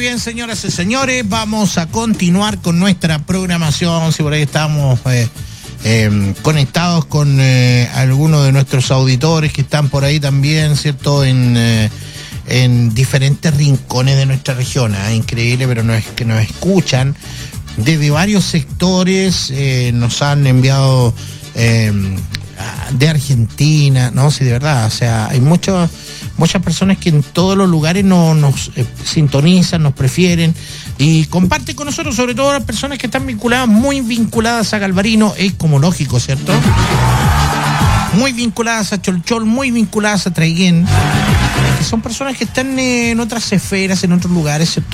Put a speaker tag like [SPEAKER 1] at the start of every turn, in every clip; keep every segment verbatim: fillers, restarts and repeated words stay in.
[SPEAKER 1] bien, señoras y señores, vamos a continuar con nuestra programación. Si por ahí estamos eh, eh, conectados con eh, algunos de nuestros auditores que están por ahí también, ¿cierto? En, eh, en diferentes rincones de nuestra región. ¿eh? Increíble, pero no es que nos escuchan desde varios sectores. Eh, nos han enviado eh, de Argentina, ¿no? Sí, de verdad, o sea, hay muchos... Muchas personas que en todos los lugares no, nos eh, sintonizan, nos prefieren y comparten con nosotros, sobre todo las personas que están vinculadas, muy vinculadas a Galvarino, es como lógico, ¿cierto? Muy vinculadas a Cholchol, muy vinculadas a Traiguén, que son personas que están en otras esferas, en otros lugares, ¿cierto?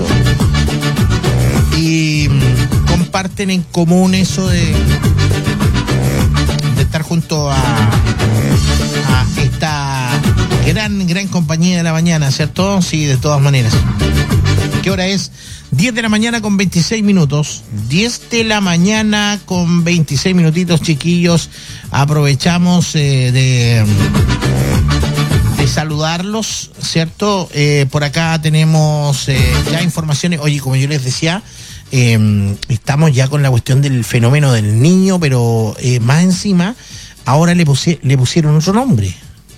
[SPEAKER 1] Y mmm, comparten en común eso de, de estar junto a, a esta... Gran, gran compañía de la mañana, ¿cierto? Sí, de todas maneras. ¿Qué hora es? diez de la mañana con veintiséis minutos. diez de la mañana con veintiséis minutitos, chiquillos. Aprovechamos eh, de, de saludarlos, ¿cierto? Eh, por acá tenemos eh, ya informaciones. Oye, como yo les decía, eh, estamos ya con la cuestión del fenómeno del niño, pero eh, más encima, ahora le, pusi- le pusieron otro nombre.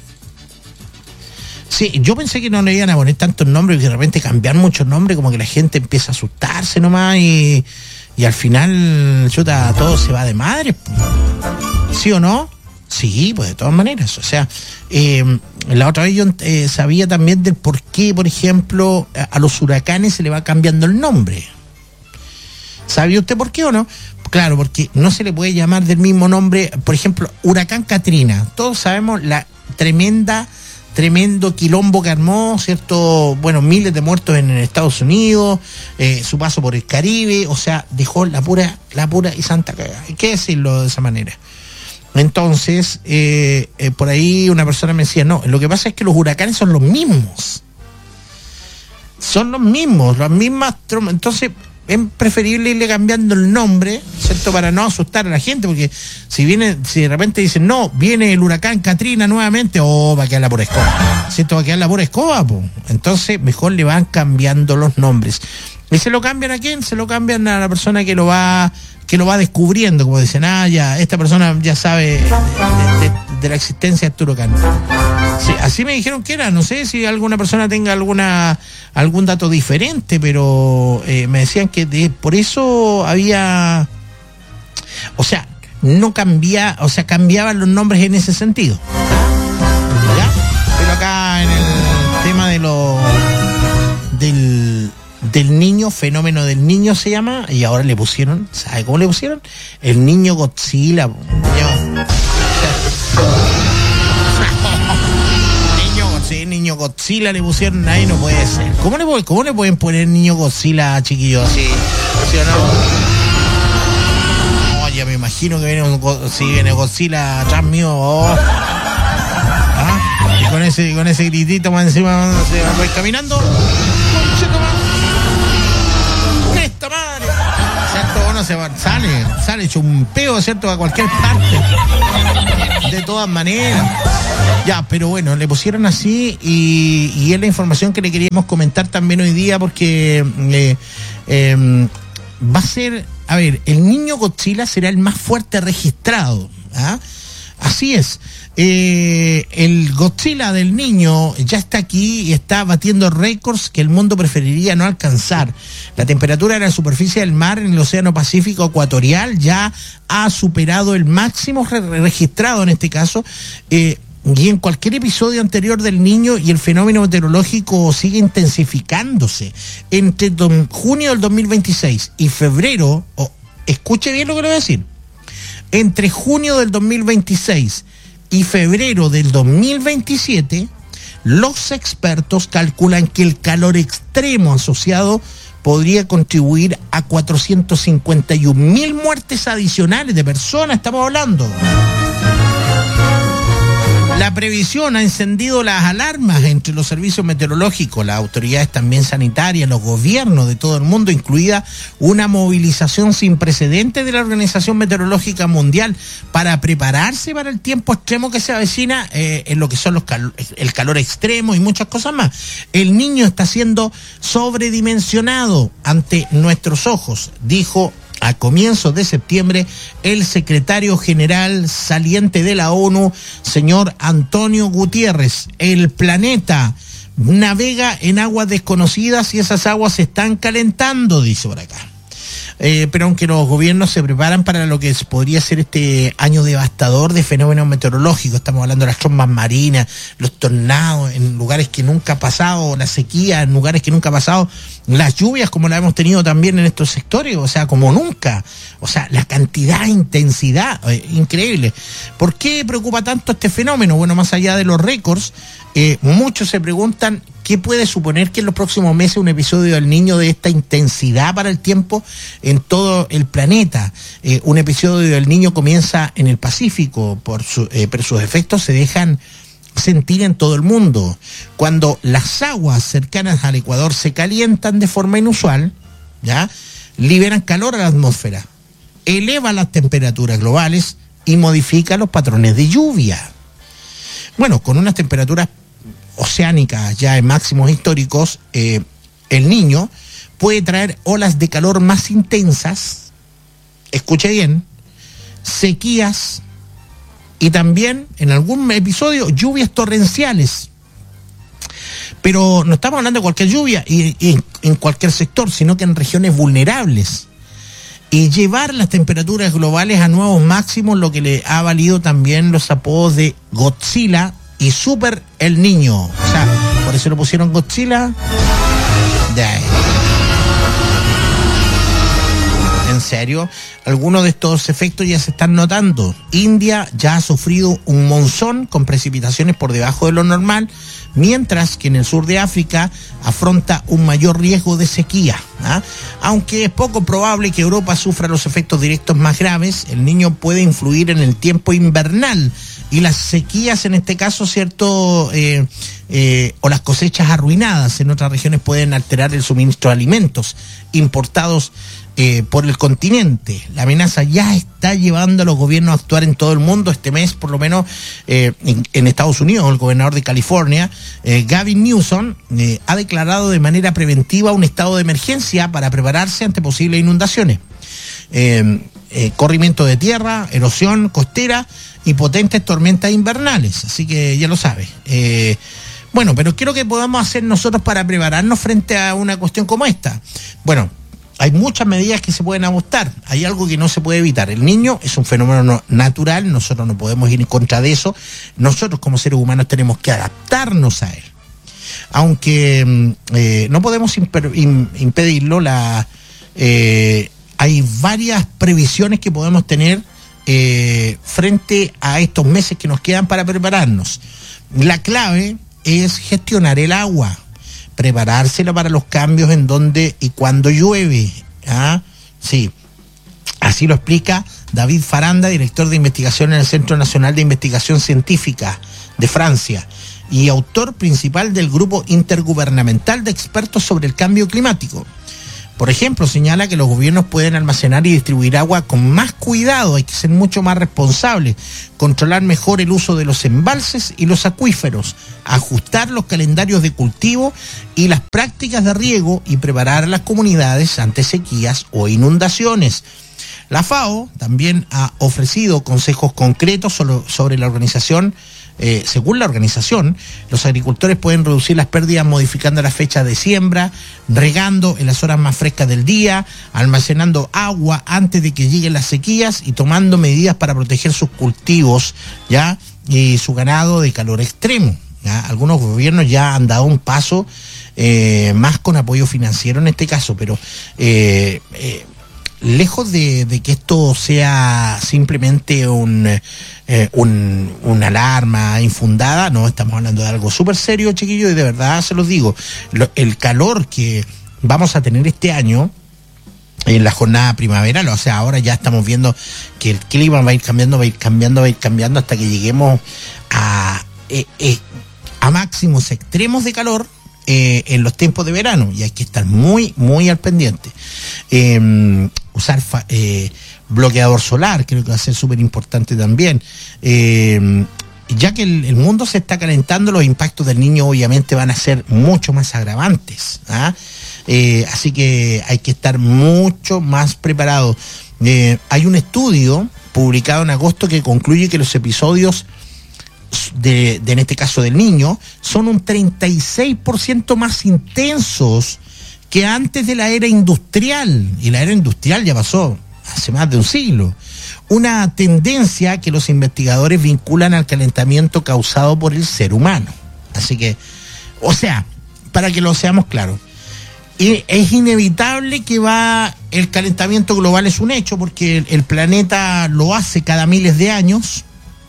[SPEAKER 1] Sí, yo pensé que no le iban a poner tantos nombres y de repente cambiar muchos nombres, como que la gente empieza a asustarse nomás y, y al final, chuta, todo se va de madre. ¿Sí o no? Sí, pues de todas maneras. O sea, eh, la otra vez yo eh, sabía también del por qué, por ejemplo, a, a los huracanes se le va cambiando el nombre. ¿Sabía usted por qué o no? Claro, porque no se le puede llamar del mismo nombre, por ejemplo, Huracán Katrina. Todos sabemos la tremenda... tremendo quilombo que armó, ¿cierto? Bueno, miles de muertos en Estados Unidos, eh, su paso por el Caribe, o sea, dejó la pura, la pura y santa cagada. Hay que decirlo de esa manera. Entonces, eh, eh, por ahí una persona me decía, no, lo que pasa es que los huracanes son los mismos. Son los mismos, las mismas... Entonces, es preferible irle cambiando el nombre, ¿cierto? Para no asustar a la gente, porque si viene, si de repente dicen, no, viene el huracán Katrina nuevamente, oh, va a quedar la pura escoba, ¿cierto? Va a quedar la pura escoba, po. Entonces, mejor le van cambiando los nombres. ¿Y se lo cambian a quién? Se lo cambian a la persona que lo va, que lo va descubriendo, como dicen, ah, ya, esta persona ya sabe de, de, de la existencia de este huracán. Sí, así me dijeron que era, no sé si alguna persona tenga alguna algún dato diferente, pero eh, me decían que de, por eso había, o sea, no cambia, o sea, cambiaban los nombres en ese sentido. ¿Ya? Pero acá en el tema de lo del del niño, fenómeno del niño se llama, y ahora le pusieron, ¿sabe cómo le pusieron? El niño Godzilla. Niño, sí, niño Godzilla le pusieron ahí, no puede ser. ¿Cómo le, cómo le pueden poner niño Godzilla, chiquillos? Sí, ¿sí o no? Oh, ya me imagino que viene un, si viene Godzilla atrás mío. Oh. ¿Ah? Y con ese, con ese gritito más encima se va caminando. ¡Esta madre! ¿Cierto? Uno se va, sale, sale hecho un peo, ¿cierto? A cualquier parte. De todas maneras. Ya, pero bueno, le pusieron así y, y es la información que le queríamos comentar también hoy día porque eh, eh, va a ser, a ver, el niño Godzilla será el más fuerte registrado. ¿Ah? Así es. Eh, el Godzilla del niño ya está aquí y está batiendo récords que el mundo preferiría no alcanzar. La temperatura de la superficie del mar en el Océano Pacífico Ecuatorial ya ha superado el máximo re- registrado en este caso. Eh, Y en cualquier episodio anterior del niño y el fenómeno meteorológico sigue intensificándose. Entre don, junio del dos mil veintiséis y febrero, oh, escuche bien lo que le voy a decir, entre junio del dos mil veintiséis y febrero del dos mil veintisiete, los expertos calculan que el calor extremo asociado podría contribuir a cuatrocientos cincuenta y un mil muertes adicionales de personas, estamos hablando. La previsión ha encendido las alarmas entre los servicios meteorológicos, las autoridades también sanitarias, los gobiernos de todo el mundo, incluida una movilización sin precedentes de la Organización Meteorológica Mundial para prepararse para el tiempo extremo que se avecina, eh, en lo que son los cal- el calor extremo y muchas cosas más. El niño está siendo sobredimensionado ante nuestros ojos, dijo a comienzos de septiembre el secretario general saliente de la ONU, señor Antonio Guterres. El planeta navega en aguas desconocidas y esas aguas se están calentando, dice por acá. Eh, pero aunque los gobiernos se preparan para lo que podría ser este año devastador de fenómenos meteorológicos, estamos hablando de las trombas marinas, los tornados en lugares que nunca ha pasado, la sequía en lugares que nunca ha pasado, las lluvias como la hemos tenido también en estos sectores, o sea, como nunca, o sea, la cantidad, intensidad, eh, increíble. ¿Por qué preocupa tanto este fenómeno? Bueno, más allá de los récords, eh, muchos se preguntan ¿qué puede suponer que en los próximos meses un episodio del Niño de esta intensidad para el tiempo en todo el planeta? Eh, un episodio del Niño comienza en el Pacífico, por su, eh, pero sus efectos se dejan sentir en todo el mundo. Cuando las aguas cercanas al Ecuador se calientan de forma inusual, ¿ya?, liberan calor a la atmósfera, elevan las temperaturas globales y modifican los patrones de lluvia. Bueno, con unas temperaturas oceánicas ya en máximos históricos, eh, el Niño puede traer olas de calor más intensas, escuche bien, sequías y también en algún episodio lluvias torrenciales. Pero no estamos hablando de cualquier lluvia y, y en cualquier sector, sino que en regiones vulnerables. Y llevar las temperaturas globales a nuevos máximos, lo que le ha valido también los apodos de Godzilla y Super el Niño. O sea, por eso lo pusieron Godzilla. De ahí. En serio, algunos de estos efectos ya se están notando. India ya ha sufrido un monzón con precipitaciones por debajo de lo normal, mientras que en el sur de África afronta un mayor riesgo de sequía, ¿ah? Aunque es poco probable que Europa sufra los efectos directos más graves, el Niño puede influir en el tiempo invernal y las sequías, en este caso, cierto, eh, eh, o las cosechas arruinadas en otras regiones pueden alterar el suministro de alimentos importados Eh, por el continente. La amenaza ya está llevando a los gobiernos a actuar en todo el mundo. Este mes, por lo menos, eh, en, en Estados Unidos, el gobernador de California, eh, Gavin Newsom, eh, ha declarado de manera preventiva un estado de emergencia para prepararse ante posibles inundaciones. Eh, eh, corrimiento de tierra, erosión costera y potentes tormentas invernales. Así que ya lo sabe. Eh, bueno, pero ¿qué es lo que podamos hacer nosotros para prepararnos frente a una cuestión como esta? Bueno, hay muchas medidas que se pueden adoptar, hay algo que no se puede evitar. El Niño es un fenómeno no, natural, nosotros no podemos ir en contra de eso, nosotros como seres humanos tenemos que adaptarnos a él. Aunque eh, no podemos imper, im, impedirlo, la, eh, hay varias previsiones que podemos tener eh, frente a estos meses que nos quedan para prepararnos. La clave es gestionar el agua, preparársela para los cambios en donde y cuando llueve. ¿Ah? Sí, así lo explica David Faranda, director de investigación en el Centro Nacional de Investigación Científica de Francia y autor principal del grupo intergubernamental de expertos sobre el cambio climático. Por ejemplo, señala que los gobiernos pueden almacenar y distribuir agua con más cuidado, hay que ser mucho más responsables, controlar mejor el uso de los embalses y los acuíferos, ajustar los calendarios de cultivo y las prácticas de riego y preparar a las comunidades ante sequías o inundaciones. La FAO también ha ofrecido consejos concretos sobre, sobre la organización. Eh, según la organización, los agricultores pueden reducir las pérdidas modificando la fecha de siembra, regando en las horas más frescas del día, almacenando agua antes de que lleguen las sequías y tomando medidas para proteger sus cultivos, ya, y su ganado de calor extremo. ¿Ya? Algunos gobiernos ya han dado un paso eh, más con apoyo financiero en este caso, pero eh, eh, lejos de, de que esto sea simplemente un, eh, un una alarma infundada, no, estamos hablando de algo súper serio, chiquillos, y de verdad se los digo, lo, el calor que vamos a tener este año en la jornada primaveral, o sea, ahora ya estamos viendo que el clima va a ir cambiando, va a ir cambiando, va a ir cambiando hasta que lleguemos a eh, eh, a máximos extremos de calor eh, en los tiempos de verano, y hay que estar muy, muy al pendiente. Eh, usar fa, eh, bloqueador solar, creo que va a ser súper importante también. Eh, ya que el, el mundo se está calentando, los impactos del niño obviamente van a ser mucho más agravantes, ¿ah? Eh, así que hay que estar mucho más preparados. Eh, hay un estudio publicado en agosto que concluye que los episodios de, de en este caso del niño son un treinta y seis por ciento más intensos que antes de la era industrial, y la era industrial ya pasó hace más de un siglo. Una tendencia que los investigadores vinculan al calentamiento causado por el ser humano. Así que, o sea, para que lo seamos claros, y es inevitable que va, el calentamiento global es un hecho, porque el, el planeta lo hace cada miles de años,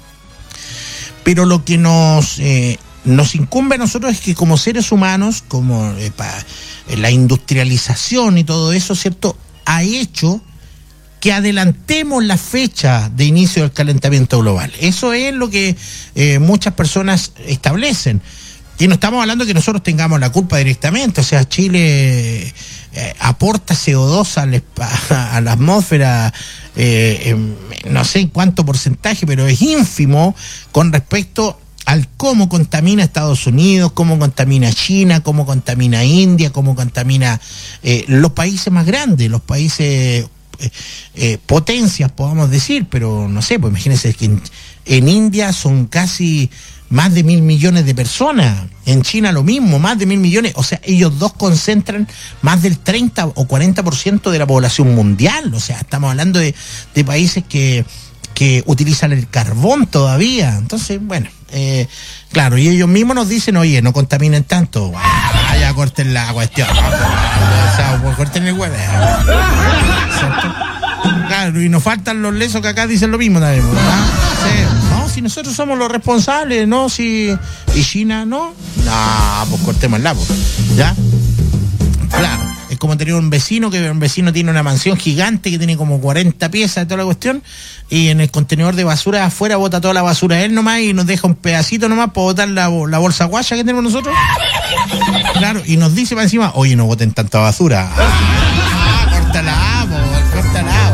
[SPEAKER 1] pero lo que nos, eh, nos incumbe a nosotros es que como seres humanos, como eh, pa, eh, la industrialización y todo eso, ¿cierto?, ha hecho que adelantemos la fecha de inicio del calentamiento global. Eso es lo que eh, muchas personas establecen. Y no estamos hablando que nosotros tengamos la culpa directamente, o sea, Chile eh, aporta C O dos a la, a la atmósfera, eh, eh, no sé en cuánto porcentaje, pero es ínfimo con respecto al cómo contamina Estados Unidos, cómo contamina China, cómo contamina India, cómo contamina eh, los países más grandes, los países eh, eh, potencias, podamos decir, pero no sé, pues imagínense que en, en India son casi más de mil millones de personas, en China lo mismo, más de mil millones, o sea, ellos dos concentran más del treinta o cuarenta por ciento de la población mundial, o sea, estamos hablando de, de países que, que utilizan el carbón todavía, entonces, bueno, eh, claro, y ellos mismos nos dicen, oye, no contaminen tanto, vaya, corten la cuestión, o sea, corten el huevo, ¿cierto? Claro, y nos faltan los lesos que acá dicen lo mismo también, ¿verdad? Sí. No, si nosotros somos los responsables, ¿no? Si, y China, ¿no? No, pues cortémosla, pues, ¿ya? Claro, es como tener un vecino, que un vecino tiene una mansión gigante que tiene como cuarenta piezas de toda la cuestión, y en el contenedor de basura afuera bota toda la basura él nomás y nos deja un pedacito nomás para botar la, la bolsa guaya que tenemos nosotros. Claro, y nos dice para encima, oye, no boten tanta basura. Ah, córtala, pues, córtala.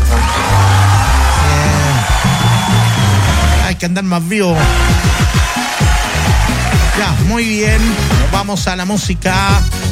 [SPEAKER 1] Hay que andar más vivo. Ya, muy bien. Vamos a la música.